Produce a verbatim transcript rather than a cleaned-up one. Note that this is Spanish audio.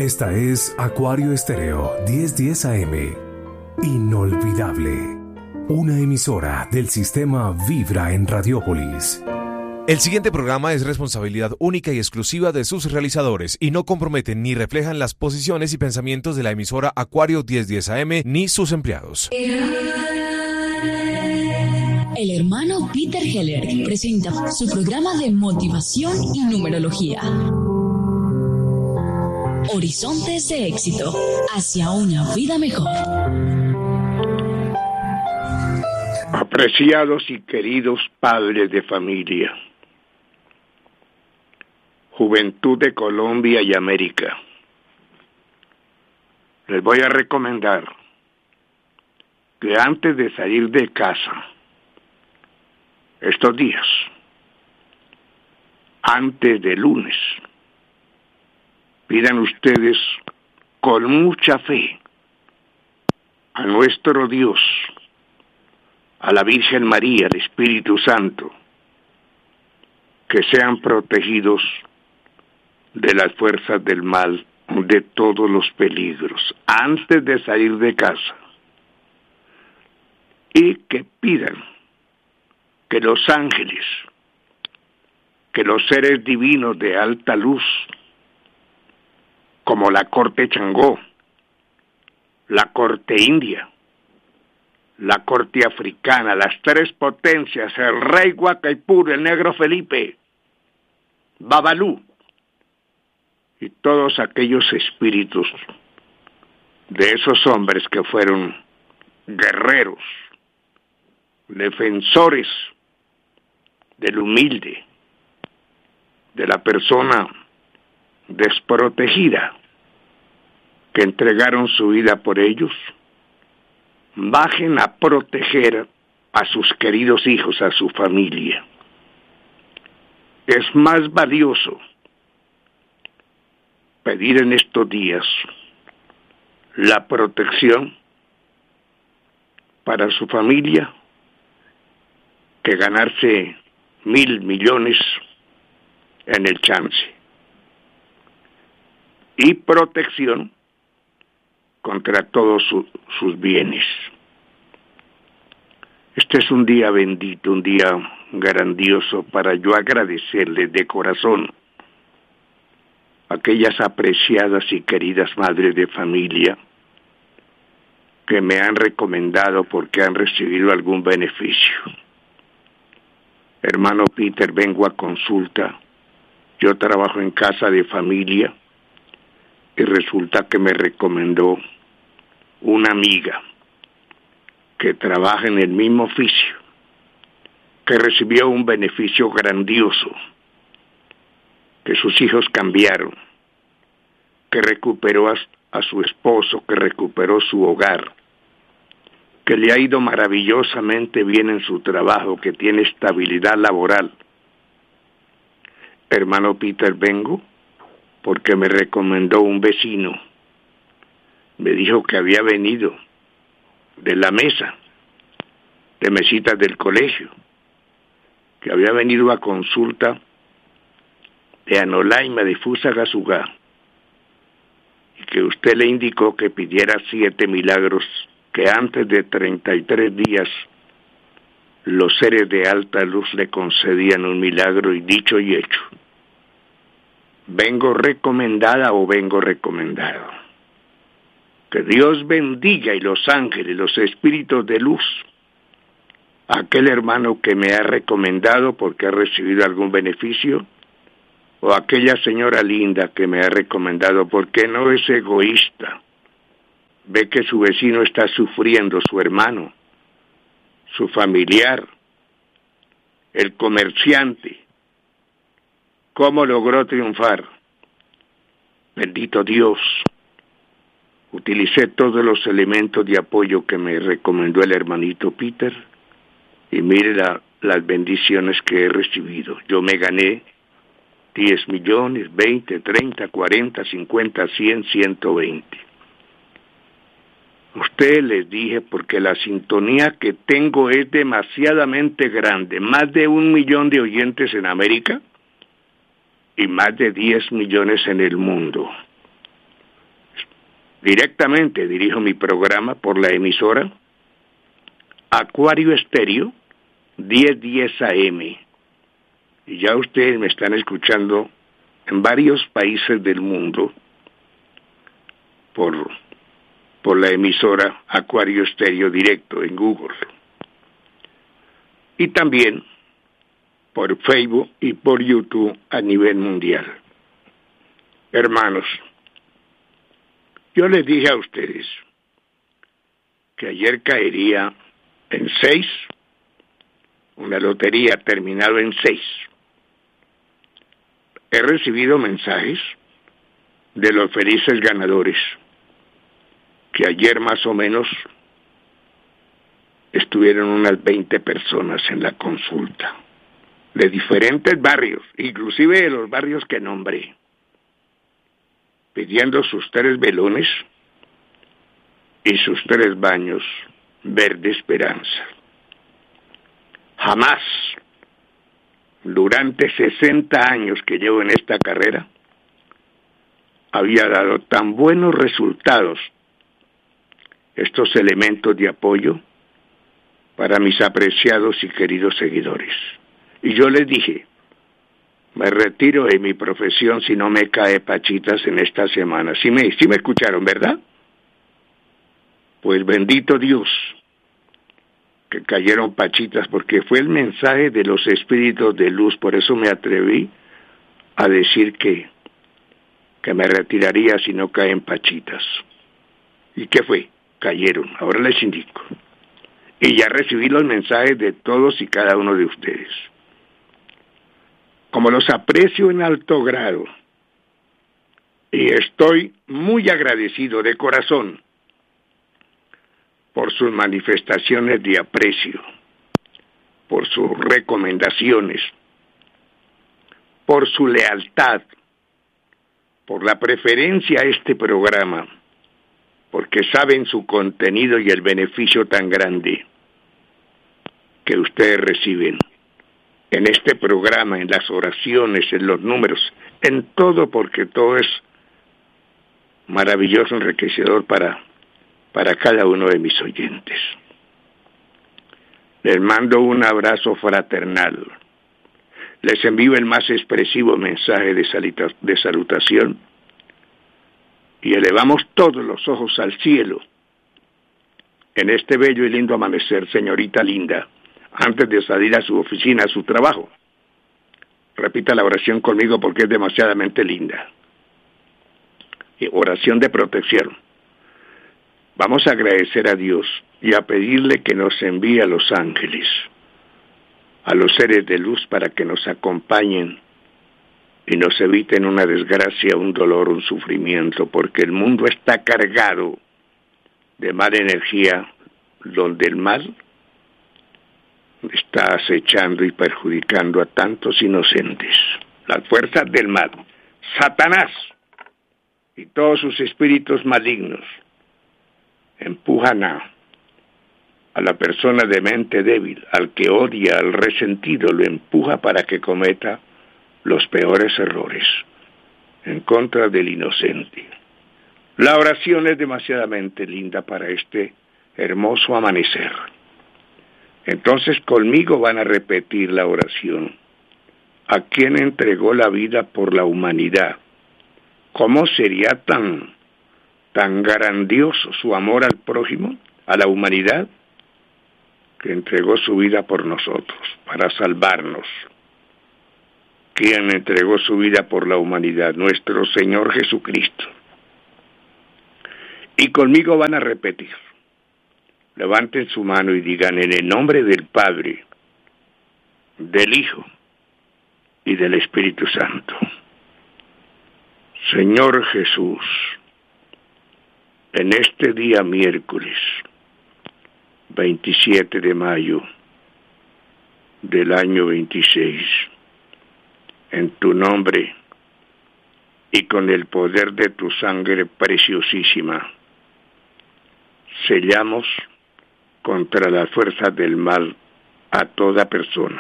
Esta es Acuario Estéreo diez diez A M. Inolvidable. Una emisora del sistema Vibra en Radiópolis. El siguiente programa es responsabilidad única y exclusiva de sus realizadores y no comprometen ni reflejan las posiciones y pensamientos de la emisora Acuario diez diez A M ni sus empleados. El hermano Peter Heller presenta su programa de motivación y numerología. Horizontes de éxito hacia una vida mejor. Apreciados y queridos padres de familia, juventud de Colombia y América, les voy a recomendar que antes de salir de casa, estos días, antes de lunes, pidan ustedes con mucha fe a nuestro Dios, a la Virgen María, al Espíritu Santo, que sean protegidos de las fuerzas del mal, de todos los peligros, antes de salir de casa. Y que pidan que los ángeles, que los seres divinos de alta luz, como la corte Changó, la corte india, la corte africana, las tres potencias, el rey Guacaipur, el negro Felipe, Babalú, y todos aquellos espíritus de esos hombres que fueron guerreros, defensores del humilde, de la persona desprotegida, que entregaron su vida por ellos, bajen a proteger a sus queridos hijos, a su familia. Es más valioso pedir en estos días la protección para su familia que ganarse mil millones en el chance. Y protección contra todos su, sus bienes. Este es un día bendito, un día grandioso para yo agradecerles de corazón a aquellas apreciadas y queridas madres de familia que me han recomendado porque han recibido algún beneficio. Hermano Peter, vengo a consulta. Yo trabajo en casa de familia y resulta que me recomendó una amiga que trabaja en el mismo oficio, que recibió un beneficio grandioso, que sus hijos cambiaron, que recuperó a, a su esposo, que recuperó su hogar, que le ha ido maravillosamente bien en su trabajo, que tiene estabilidad laboral. Hermano Peter, vengo porque me recomendó un vecino. Me dijo que había venido de la mesa, de mesitas del colegio, que había venido a consulta de Anolaima de Fusagasugá, y que usted le indicó que pidiera siete milagros, que antes de treinta y tres días los seres de alta luz le concedían un milagro, y dicho y hecho. ¿Vengo recomendada o vengo recomendado? Que Dios bendiga y los ángeles, los espíritus de luz, a aquel hermano que me ha recomendado porque ha recibido algún beneficio, o aquella señora linda que me ha recomendado porque no es egoísta. Ve que su vecino está sufriendo, su hermano, su familiar, el comerciante. ¿Cómo logró triunfar? Bendito Dios. Utilicé todos los elementos de apoyo que me recomendó el hermanito Peter y mire la, las bendiciones que he recibido. Yo me gané diez millones, veinte, treinta, cuarenta, cincuenta, cien, ciento veinte. Ustedes les dije porque la sintonía que tengo es demasiadamente grande, más de un millón de oyentes en América y más de diez millones en el mundo. directamente dirijo mi programa por la emisora Acuario Estéreo diez diez A M. Y ya ustedes me están escuchando en varios países del mundo por, por la emisora Acuario Estéreo Directo en Google. Y también por Facebook y por YouTube a nivel mundial. Hermanos, yo les dije a ustedes que ayer caería en seis, una lotería terminado en seis. He recibido mensajes de los felices ganadores, que ayer más o menos estuvieron unas veinte personas en la consulta, de diferentes barrios, inclusive de los barrios que nombré, pidiendo sus tres velones y sus tres baños verde esperanza. Jamás, durante sesenta años que llevo en esta carrera, había dado tan buenos resultados estos elementos de apoyo para mis apreciados y queridos seguidores. Y yo les dije, me retiro de mi profesión si no me cae pachitas en esta semana. ¿Sí me, sí me escucharon, verdad? Pues bendito Dios que cayeron pachitas, porque fue el mensaje de los espíritus de luz. Por eso me atreví a decir que, que me retiraría si no caen pachitas. ¿Y qué fue? Cayeron. Ahora les indico. Y ya recibí los mensajes de todos y cada uno de ustedes. Como los aprecio en alto grado, y estoy muy agradecido de corazón por sus manifestaciones de aprecio, por sus recomendaciones, por su lealtad, por la preferencia a este programa, porque saben su contenido y el beneficio tan grande que ustedes reciben en este programa, en las oraciones, en los números, en todo, porque todo es maravilloso, enriquecedor para, para cada uno de mis oyentes. Les mando un abrazo fraternal. Les envío el más expresivo mensaje de, salita, de salutación y elevamos todos los ojos al cielo en este bello y lindo amanecer, señorita linda. Antes de salir a su oficina, a su trabajo, repita la oración conmigo porque es demasiadamente linda. Y oración de protección. Vamos a agradecer a Dios y a pedirle que nos envíe a los ángeles, a los seres de luz, para que nos acompañen y nos eviten una desgracia, un dolor, un sufrimiento, porque el mundo está cargado de mala energía, donde el mal está acechando y perjudicando a tantos inocentes. Las fuerzas del mal, Satanás y todos sus espíritus malignos, empujan a, a la persona de mente débil, al que odia, al resentido, lo empuja para que cometa los peores errores en contra del inocente. La oración es demasiadamente linda para este hermoso amanecer. Entonces conmigo van a repetir la oración. ¿A quién entregó la vida por la humanidad? ¿Cómo sería tan, tan grandioso su amor al prójimo, a la humanidad, que entregó su vida por nosotros, para salvarnos? ¿Quién entregó su vida por la humanidad? Nuestro Señor Jesucristo. Y conmigo van a repetir. Levanten su mano y digan: en el nombre del Padre, del Hijo y del Espíritu Santo. Señor Jesús, en este día miércoles, veintisiete de mayo del año veintiséis, en tu nombre y con el poder de tu sangre preciosísima, sellamos contra las fuerzas del mal a toda persona,